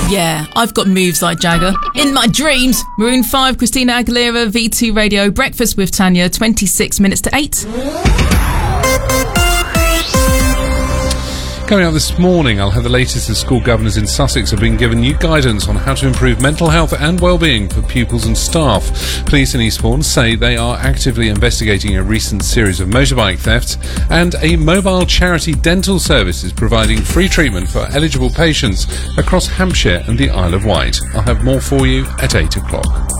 Yeah, I've got moves like Jagger. In my dreams. Maroon 5, Christina Aguilera, V2 Radio, Breakfast with Tanya, 26 minutes to 8. Coming up this morning, I'll have the latest as school governors in Sussex have been given new guidance on how to improve mental health and well-being for pupils and staff. Police in Eastbourne say they are actively investigating a recent series of motorbike thefts, and a mobile charity dental service is providing free treatment for eligible patients across Hampshire and the Isle of Wight. I'll have more for you at 8 o'clock.